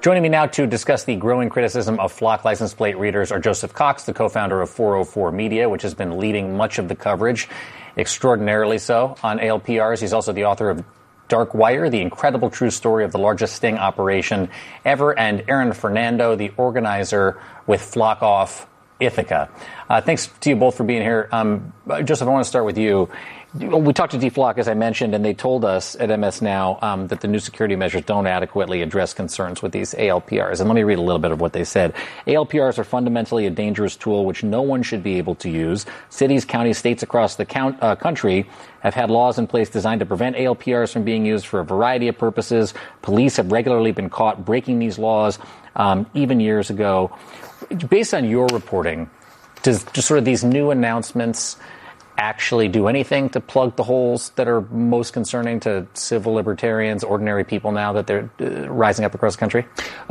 Joining me now to discuss the growing criticism of Flock license plate readers are Joseph Cox, the co-founder of 404 Media, which has been leading much of the coverage, extraordinarily so, on ALPRs. He's also the author of Dark Wire, the incredible true story of the largest sting operation ever, and Aaron Fernando, the organizer with Flock Off Ithaca. Thanks to you both for being here. Joseph, I want to start with you. We talked to DFlock, as I mentioned, and they told us at MS Now that the new security measures don't adequately address concerns with these ALPRs. And let me read a little bit of what they said. ALPRs are fundamentally a dangerous tool which no one should be able to use. Cities, counties, states across the country have had laws in place designed to prevent ALPRs from being used for a variety of purposes. Police have regularly been caught breaking these laws, even years ago. Based on your reporting, does just sort of these new announcements actually do anything to plug the holes that are most concerning to civil libertarians, ordinary people now that they're rising up across the country?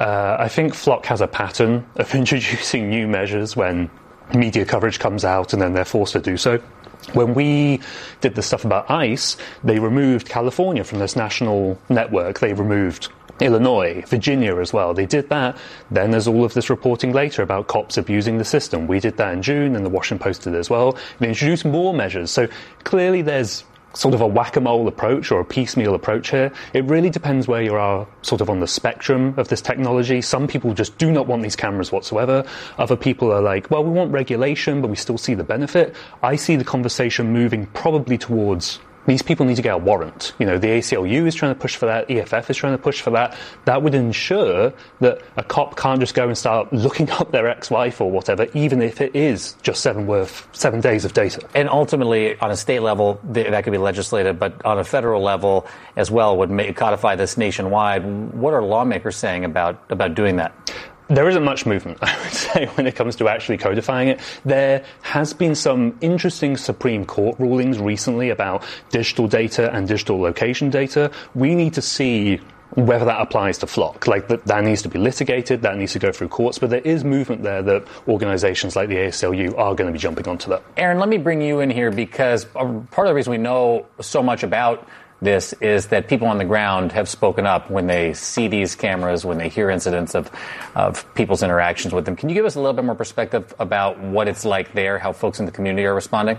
I think Flock has a pattern of introducing new measures when media coverage comes out and then they're forced to do so. When we did the stuff about ICE, they removed California from this national network. They removed Illinois, Virginia as well. They did that. Then there's all of this reporting later about cops abusing the system. We did that in June, and the Washington Post did as well. They introduced more measures. So clearly there's sort of a whack-a-mole approach or a piecemeal approach here. It really depends where you are sort of on the spectrum of this technology. Some people just do not want these cameras whatsoever. Other people are like, well, we want regulation, but we still see the benefit. I see the conversation moving probably towards these people need to get a warrant. You know, the ACLU is trying to push for that. EFF is trying to push for that. That would ensure that a cop can't just go and start looking up their ex-wife or whatever, even if it is just 7 days of data. And ultimately, on a state level, that could be legislated, but on a federal level as well would codify this nationwide. What are lawmakers saying about doing that? There isn't much movement, I would say, when it comes to actually codifying it. There has been some interesting Supreme Court rulings recently about digital data and digital location data. We need to see whether that applies to Flock. Like, that needs to be litigated, that needs to go through courts, but there is movement there that organizations like the ACLU are going to be jumping onto that. Aaron, let me bring you in here because part of the reason we know so much about this is that people on the ground have spoken up when they see these cameras, when they hear incidents of people's interactions with them. Can you give us a little bit more perspective about what it's like there, how folks in the community are responding?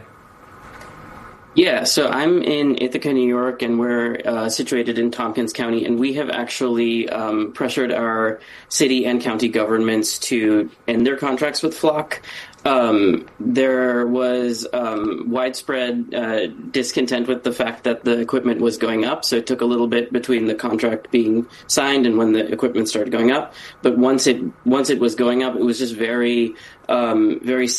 Yeah, so I'm in Ithaca, New York, and we're situated in Tompkins County, and we have actually pressured our city and county governments to end their contracts with Flock. There was widespread discontent with the fact that the equipment was going up, so it took a little bit between the contract being signed and when the equipment started going up. But once it was going up, it was just very